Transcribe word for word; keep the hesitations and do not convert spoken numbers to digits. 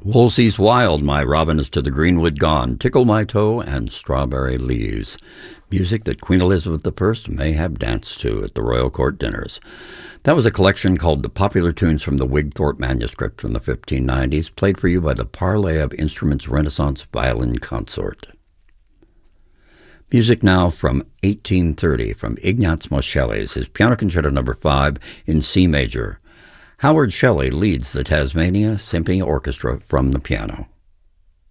Wolsey's Wild, My Robin is to the Greenwood Gone, Tickle My Toe, and Strawberry Leaves. Music that Queen Elizabeth the First may have danced to at the royal court dinners. That was a collection called The Popular Tunes from the Wigthorpe Manuscript from the fifteen nineties, played for you by the Parley of Instruments Renaissance Violin Consort. Music now from eighteen thirty from Ignaz Moscheles, his Piano Concerto number five in C major. Howard Shelley leads the Tasmania Symphony Orchestra from the piano.